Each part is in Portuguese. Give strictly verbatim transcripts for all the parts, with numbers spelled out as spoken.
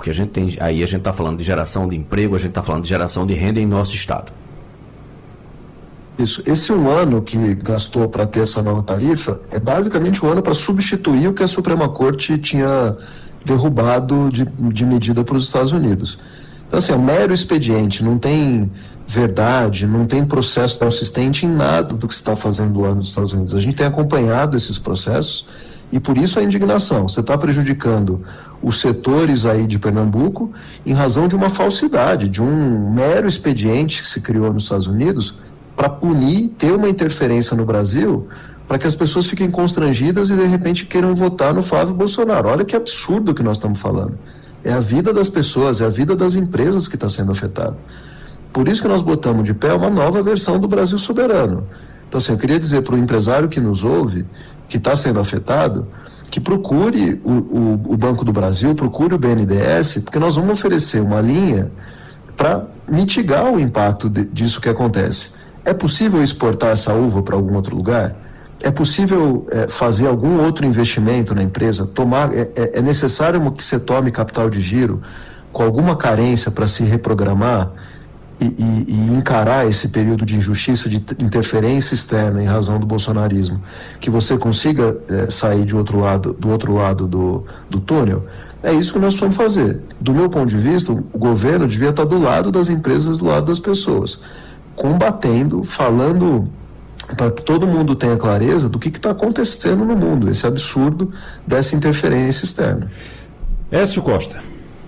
porque a gente tem, aí a gente está falando de geração de emprego, a gente está falando de geração de renda em nosso estado. Isso. Esse um ano que gastou para ter essa nova tarifa é basicamente um ano para substituir o que a Suprema Corte tinha derrubado de, de medida para os Estados Unidos. Então, assim, é um mero expediente, não tem verdade, não tem processo consistente em nada do que se está fazendo lá nos Estados Unidos. A gente tem acompanhado esses processos e por isso a indignação. Você está prejudicando os setores aí de Pernambuco em razão de uma falsidade, de um mero expediente que se criou nos Estados Unidos para punir, ter uma interferência no Brasil, para que as pessoas fiquem constrangidas e de repente queiram votar no Flávio Bolsonaro. Olha que absurdo que nós estamos falando. É a vida das pessoas, é a vida das empresas que está sendo afetada. Por isso que nós botamos de pé uma nova versão do Brasil soberano. Então, assim, eu queria dizer para o empresário que nos ouve, que está sendo afetado, que procure o, o, o Banco do Brasil, procure o B N D E S, porque nós vamos oferecer uma linha para mitigar o impacto de, disso que acontece. É possível exportar essa uva para algum outro lugar? É possível é, fazer algum outro investimento na empresa? Tomar, é, é necessário que você tome capital de giro com alguma carência para se reprogramar e, e, e encarar esse período de injustiça, de interferência externa em razão do bolsonarismo, que você consiga é, sair de outro lado, do outro lado do, do túnel? É isso que nós vamos fazer. Do meu ponto de vista, o governo devia estar do lado das empresas, do lado das pessoas, combatendo, falando para que todo mundo tenha clareza do que está acontecendo no mundo, esse absurdo dessa interferência externa. Écio Costa.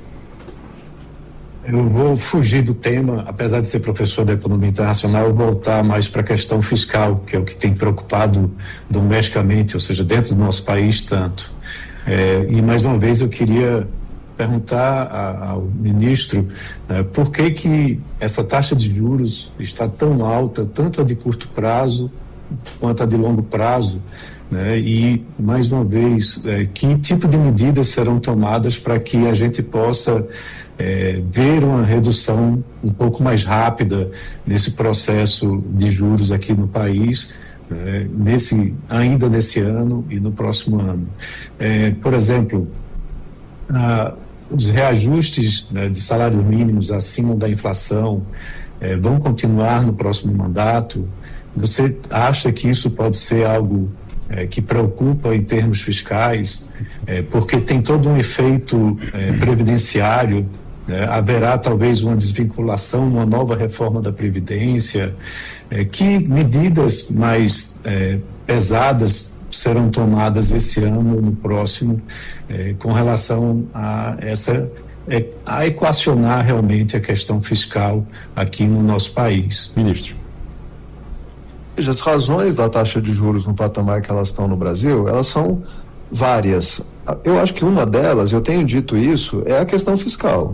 Eu vou fugir do tema, apesar de ser professor de economia internacional, eu vou voltar mais para a questão fiscal, que é o que tem preocupado domesticamente, ou seja, dentro do nosso país tanto. É, e mais uma vez eu queria perguntar a, ao ministro, né, por que que essa taxa de juros está tão alta, tanto a de curto prazo quanto a de longo prazo, né, e mais uma vez, é, que tipo de medidas serão tomadas para que a gente possa é, ver uma redução um pouco mais rápida nesse processo de juros aqui no país, né, nesse, ainda nesse ano e no próximo ano. É, por exemplo, a os reajustes, né, de salários mínimos acima da inflação eh, vão continuar no próximo mandato? Você acha que isso pode ser algo eh, que preocupa em termos fiscais? Eh, porque tem todo um efeito eh, previdenciário, né? Haverá talvez uma desvinculação, uma nova reforma da Previdência. Eh, que medidas mais eh, pesadas serão tomadas esse ano ou no próximo eh, com relação a essa eh, a equacionar realmente a questão fiscal aqui no nosso país? Ministro. Veja, as razões da taxa de juros no patamar que elas estão no Brasil, elas são várias. Eu acho que uma delas, eu tenho dito isso, é a questão fiscal.